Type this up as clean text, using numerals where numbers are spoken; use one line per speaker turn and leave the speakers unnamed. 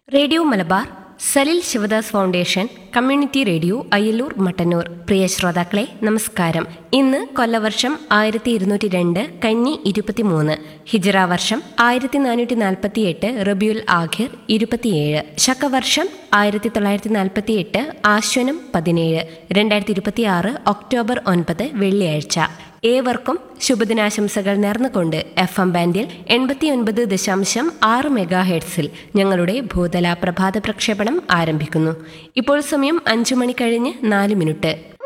Radio Malabar, Salil Sivadas foundation, community radio Ayyallur Mattannur. പ്രിയ ശ്രോതാക്കളെ നമസ്കാരം. ഇന്ന് കൊല്ലവർഷം 1202 കന്നി 23, ഹിജ്റ വർഷം 1448 റബിയുൽ ആഖിർ 27, ശകവർഷം 1948 ആശ്വനം 17, 2026 ഒക്ടോബർ 9 വെള്ളിയാഴ്ച. ഏവർക്കും ശുഭദിനാശംസകൾ നേർന്നുകൊണ്ട് FM ബാൻഡിൽ 89.6 മെഗാഹെർട്സിൽ ഞങ്ങളുടെ ഭൂതല പ്രഭാത പ്രക്ഷേപണം ആരംഭിക്കുന്നു. ഇപ്പോൾ സമയം 5 മണി കഴിഞ്ഞ് 4 മിനിറ്റ്.